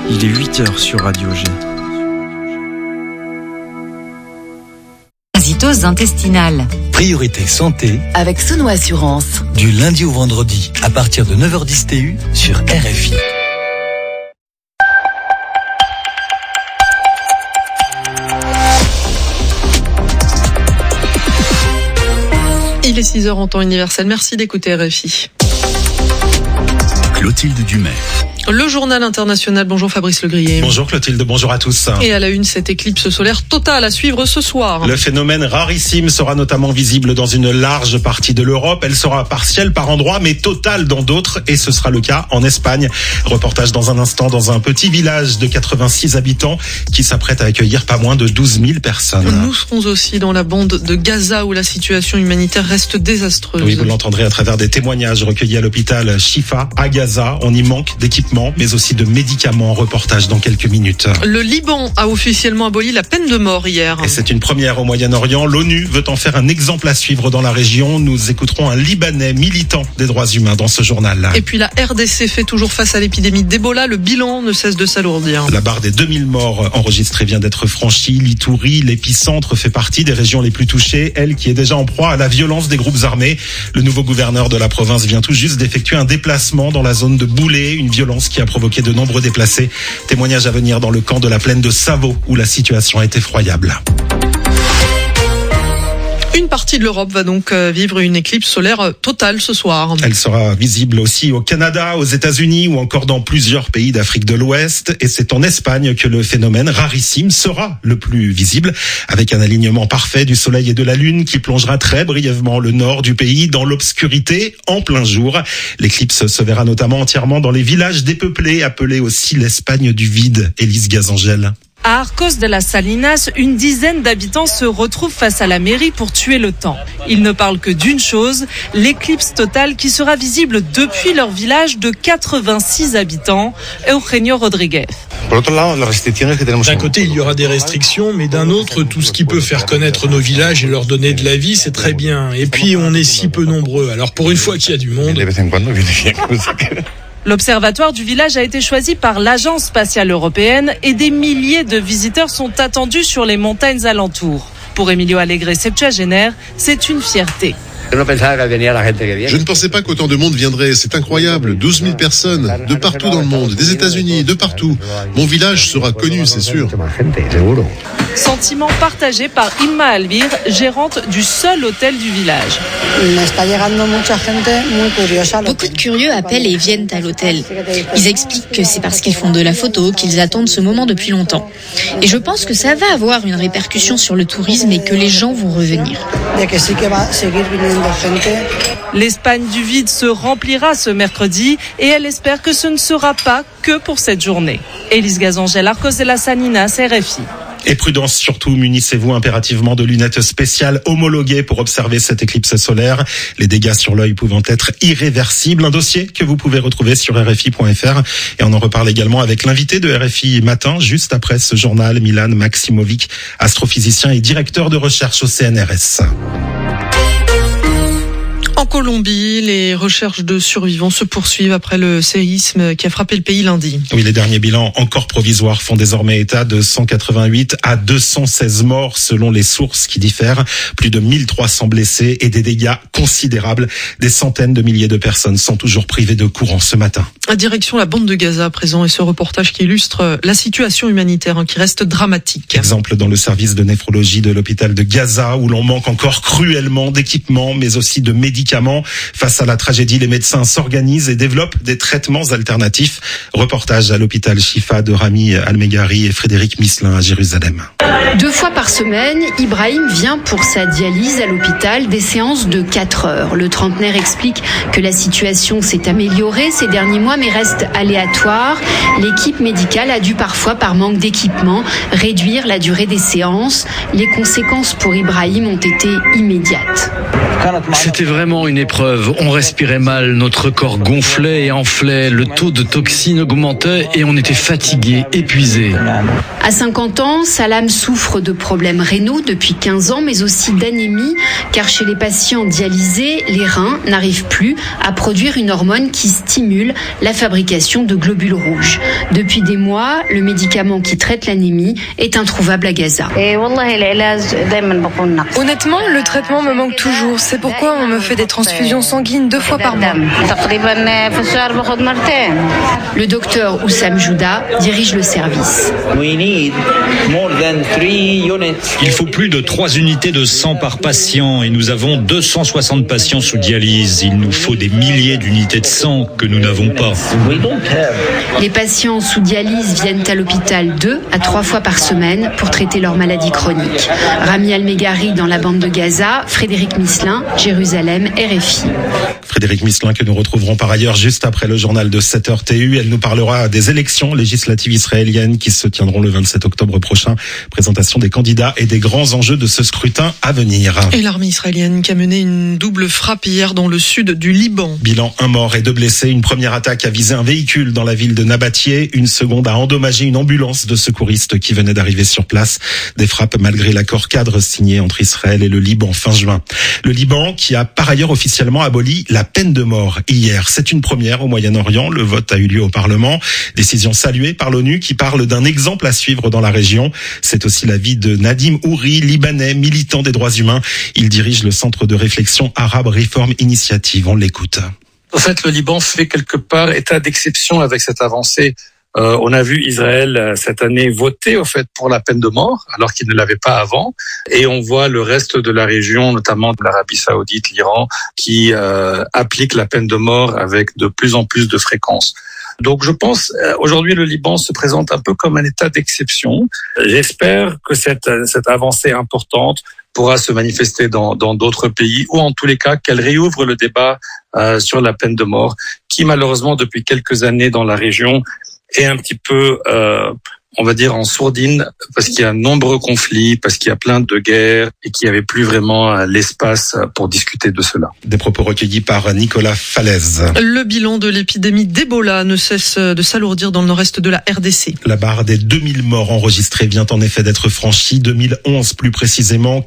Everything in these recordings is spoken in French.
Il est 8h sur Radio G. Parasitose intestinale. Priorité santé. Avec Sono Assurance. Du lundi au vendredi, à partir de 9h10 TU sur RFI. Il est 6h en temps universel. Merci d'écouter RFI. Clotilde Dumais. Le journal international. Bonjour Fabrice Legrier. Bonjour Clotilde, bonjour à tous. Et à la une, cette éclipse solaire totale à suivre ce soir. Le phénomène rarissime sera notamment visible dans une large partie de l'Europe. Elle sera partielle par endroits, mais totale dans d'autres. Et ce sera le cas en Espagne. Reportage dans un instant dans un petit village de 86 habitants qui s'apprête à accueillir pas moins de 12 000 personnes. Nous serons aussi dans la bande de Gaza où la situation humanitaire reste désastreuse. Oui, vous l'entendrez à travers des témoignages recueillis à l'hôpital Shifa à Gaza. On y manque d'équipements, mais aussi de médicaments. Reportage dans quelques minutes. Le Liban a officiellement aboli la peine de mort hier. Et c'est une première au Moyen-Orient. L'ONU veut en faire un exemple à suivre dans la région. Nous écouterons un Libanais militant des droits humains dans ce journal. Et puis la RDC fait toujours face à l'épidémie d'Ebola. Le bilan ne cesse de s'alourdir. La barre des 2000 morts enregistrés vient d'être franchie. L'Itourie, l'épicentre, fait partie des régions les plus touchées. Elle qui est déjà en proie à la violence des groupes armés. Le nouveau gouverneur de la province vient tout juste d'effectuer un déplacement dans la zone de Boulé. Une violence qui a provoqué de nombreux déplacés. Témoignage à venir dans le camp de la plaine de Savo où la situation est effroyable. Une partie de l'Europe va donc vivre une éclipse solaire totale ce soir. Elle sera visible aussi au Canada, aux États-Unis ou encore dans plusieurs pays d'Afrique de l'Ouest. Et c'est en Espagne que le phénomène rarissime sera le plus visible, avec un alignement parfait du Soleil et de la Lune qui plongera très brièvement le nord du pays dans l'obscurité en plein jour. L'éclipse se verra notamment entièrement dans les villages dépeuplés, appelés aussi l'Espagne du vide. Élise Gazangel. À Arcos de las Salinas, une dizaine d'habitants se retrouvent face à la mairie pour tuer le temps. Ils ne parlent que d'une chose, l'éclipse totale qui sera visible depuis leur village de 86 habitants. Eugenio Rodriguez. D'un côté, il y aura des restrictions, mais d'un autre, tout ce qui peut faire connaître nos villages et leur donner de la vie, c'est très bien. Et puis, on est si peu nombreux. Alors, pour une fois qu'il y a du monde... L'observatoire du village a été choisi par l'Agence spatiale européenne et des milliers de visiteurs sont attendus sur les montagnes alentours. Pour Emilio Alegre, septuagénaire, c'est une fierté. Je ne pensais pas qu'autant de monde viendrait, c'est incroyable, 12 000 personnes, de partout dans le monde, des États-Unis, de partout. Mon village sera connu, c'est sûr. Sentiment partagé par Inma Alvir, gérante du seul hôtel du village. Beaucoup de curieux appellent et viennent à l'hôtel. Ils expliquent que c'est parce qu'ils font de la photo qu'ils attendent ce moment depuis longtemps. Et je pense que ça va avoir une répercussion sur le tourisme et que les gens vont revenir. L'Espagne du vide se remplira ce mercredi et elle espère que ce ne sera pas que pour cette journée. Élise Gazangel, Arcos de las Salinas, RFI. Et prudence surtout, munissez-vous impérativement de lunettes spéciales homologuées pour observer cette éclipse solaire. Les dégâts sur l'œil pouvant être irréversibles. Un dossier que vous pouvez retrouver sur RFI.fr. Et on en reparle également avec l'invité de RFI Matin, juste après ce journal, Milan Maximovic, astrophysicien et directeur de recherche au CNRS. En Colombie, les recherches de survivants se poursuivent après le séisme qui a frappé le pays lundi. Oui, les derniers bilans encore provisoires font désormais état de 188 à 216 morts selon les sources qui diffèrent. Plus de 1300 blessés et des dégâts considérables. Des centaines de milliers de personnes sont toujours privées de courant ce matin. Direction la bande de Gaza à présent et ce reportage qui illustre la situation humanitaire qui reste dramatique. Exemple dans le service de néphrologie de l'hôpital de Gaza où l'on manque encore cruellement d'équipements mais aussi de médicaments. Face à la tragédie, les médecins s'organisent et développent des traitements alternatifs. Reportage à l'hôpital Shifa de Rami Almegari et Frédéric Misselin à Jérusalem. 2 fois par semaine, Ibrahim vient pour sa dialyse à l'hôpital, des séances de 4 heures. Le trentenaire explique que la situation s'est améliorée ces derniers mois mais reste aléatoire. L'équipe médicale a dû parfois, par manque d'équipement, réduire la durée des séances. Les conséquences pour Ibrahim ont été immédiates. C'était vraiment vraiment une épreuve. On respirait mal, notre corps gonflait et enflait, le taux de toxines augmentait et on était fatigué, épuisé. À 50 ans, Salam souffre de problèmes rénaux depuis 15 ans, mais aussi d'anémie, car chez les patients dialysés, les reins n'arrivent plus à produire une hormone qui stimule la fabrication de globules rouges. Depuis des mois, le médicament qui traite l'anémie est introuvable à Gaza. Honnêtement, le traitement me manque toujours. C'est pourquoi on me fait des transfusions sanguines 2 fois par mois. Le docteur Oussam Jouda dirige le service. Il faut plus de 3 unités de sang par patient et nous avons 260 patients sous dialyse. Il nous faut des milliers d'unités de sang que nous n'avons pas. Les patients sous dialyse viennent à l'hôpital 2 à 3 fois par semaine pour traiter leur maladie chronique. Rami Al-Meghari dans la bande de Gaza, Frédéric Misselin, Jérusalem, RFI. Frédéric Misselin que nous retrouverons par ailleurs juste après le journal de 7h TU. Elle nous parlera des élections législatives israéliennes qui se tiendront le 27 octobre prochain. Présentation des candidats et des grands enjeux de ce scrutin à venir. Et l'armée israélienne qui a mené une double frappe hier dans le sud du Liban. Bilan 1 mort et 2 blessés. Une première attaque a visé un véhicule dans la ville de Nabatieh. Une seconde a endommagé une ambulance de secouristes qui venait d'arriver sur place. Des frappes malgré l'accord cadre signé entre Israël et le Liban fin juin. Le Liban qui a par ailleurs officiellement aboli la peine de mort hier. C'est une première au Moyen-Orient. Le vote a eu lieu au Parlement. Décision saluée par l'ONU qui parle d'un exemple à suivre dans la région. C'est aussi l'avis de Nadim Houri, libanais, militant des droits humains. Il dirige le centre de réflexion Arab Reform Initiative. On l'écoute. En fait, le Liban fait quelque part état d'exception avec cette avancée. On a vu Israël cette année voter au fait pour la peine de mort, alors qu'il ne l'avait pas avant. Et on voit le reste de la région, notamment de l'Arabie Saoudite, l'Iran, qui applique la peine de mort avec de plus en plus de fréquence. Donc je pense aujourd'hui le Liban se présente un peu comme un état d'exception. J'espère que cette avancée importante pourra se manifester dans d'autres pays, ou en tous les cas qu'elle réouvre le débat sur la peine de mort, qui malheureusement depuis quelques années dans la région est un petit peu, on va dire, en sourdine, parce qu'il y a de nombreux conflits, parce qu'il y a plein de guerres, et qu'il n'y avait plus vraiment l'espace pour discuter de cela. Des propos recueillis par Nicolas Falaise. Le bilan de l'épidémie d'Ebola ne cesse de s'alourdir dans le nord-est de la RDC. La barre des 2000 morts enregistrés vient en effet d'être franchie. 2011 plus précisément,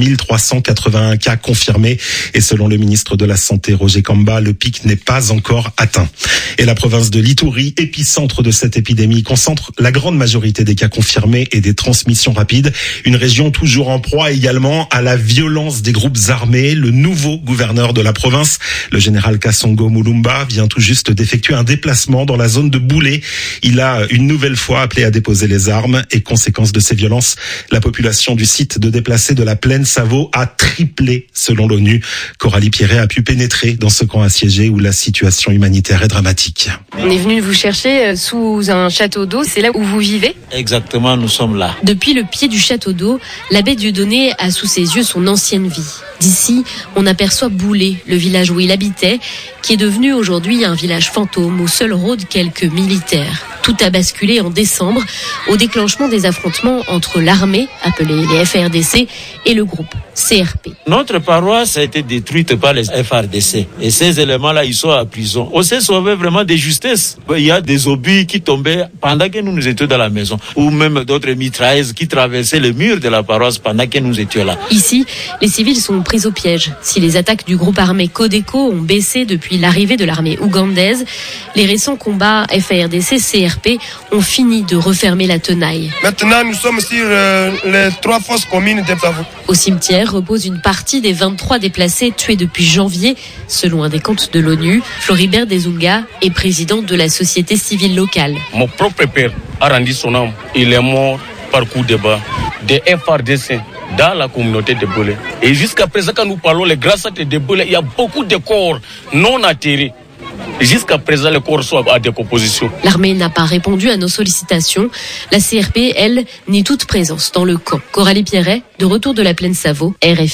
4381 cas confirmés. Et selon le ministre de la Santé, Roger Kamba, le pic n'est pas encore atteint. Et la province de l'Ituri, épicentre de cette épidémie, concentre la grande majorité des cas confirmés et des transmissions rapides. Une région toujours en proie également à la violence des groupes armés. Le nouveau gouverneur de la province, le général Kassongo Mulumba, vient tout juste d'effectuer un déplacement dans la zone de Boulé. Il a une nouvelle fois appelé à déposer les armes et conséquence de ces violences, la population du site de déplacés de la plaine Savo a triplé selon l'ONU. Coralie Pierret a pu pénétrer dans ce camp assiégé où la situation humanitaire est dramatique. On est venu vous chercher sous un château d'eau, c'est là où vous vivez ? Exactement, nous sommes là. Depuis le pied du château d'eau, l'abbé Dieudonné a sous ses yeux son ancienne vie. D'ici, on aperçoit Boulé, le village où il habitait, qui est devenu aujourd'hui un village fantôme où seuls rôdent quelques militaires. Tout a basculé en décembre au déclenchement des affrontements entre l'armée, appelée les FARDC, et le groupe CRP. Notre paroisse a été détruite par les FARDC. Et ces éléments-là, ils sont à prison. On s'est sauvé vraiment de justesse. Il y a des obus qui tombaient pendant que nous étions dans la maison. Ou même d'autres mitrailleuses qui traversaient le mur de la paroisse pendant que nous étions là. Ici, les civils sont pris au piège. Si les attaques du groupe armé Codeco ont baissé depuis l'arrivée de l'armée ougandaise, les récents combats FARDC-CRP ont fini de refermer la tenaille. Maintenant, nous sommes sur les 3 fosses communes de Tavou. Au cimetière repose une partie des 23 déplacés tués depuis janvier, selon un décompte de l'ONU. Floribert Desunga est président de la société civile locale. Mon propre père a rendu son âme. Il est mort par coup de bas des FARDC dans la communauté de Boulé. Et jusqu'à présent, quand nous parlons, les grâces de Boulé, il y a beaucoup de corps non atterrés. Jusqu'à présent, les corps sont à décomposition. L'armée n'a pas répondu à nos sollicitations. La CRP, elle, nie toute présence dans le camp. Coralie Pierret, de retour de la plaine Savo, RFI.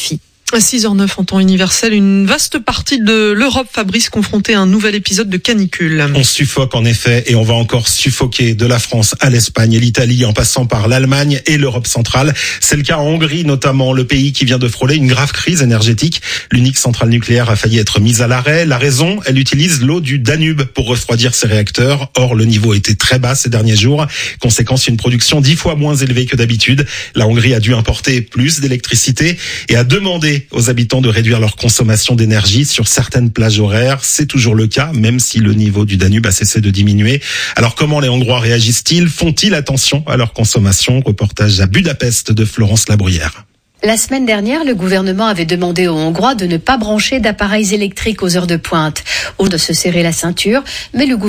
À 6h09 en temps universel, une vaste partie de l'Europe, Fabrice, confrontée à un nouvel épisode de canicule. On suffoque en effet, et on va encore suffoquer de la France à l'Espagne et l'Italie en passant par l'Allemagne et l'Europe centrale. C'est le cas en Hongrie notamment, le pays qui vient de frôler une grave crise énergétique. L'unique centrale nucléaire a failli être mise à l'arrêt. La raison, elle utilise l'eau du Danube pour refroidir ses réacteurs. Or, le niveau était très bas ces derniers jours. Conséquence, une production 10 fois moins élevée que d'habitude. La Hongrie a dû importer plus d'électricité et a demandé aux habitants de réduire leur consommation d'énergie sur certaines plages horaires. C'est toujours le cas, même si le niveau du Danube a cessé de diminuer. Alors comment les Hongrois réagissent-ils? Font-ils attention à leur consommation? Reportage à Budapest de Florence Labruyère. La semaine dernière, le gouvernement avait demandé aux Hongrois de ne pas brancher d'appareils électriques aux heures de pointe, ou de se serrer la ceinture, mais le gouvernement